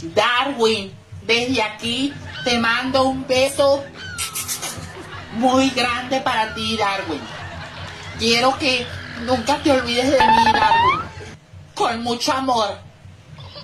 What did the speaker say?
Darwin, desde aquí te mando un beso muy grande para ti, Darwin. Quiero que nunca te olvides de mí, Darwin. Con mucho amor.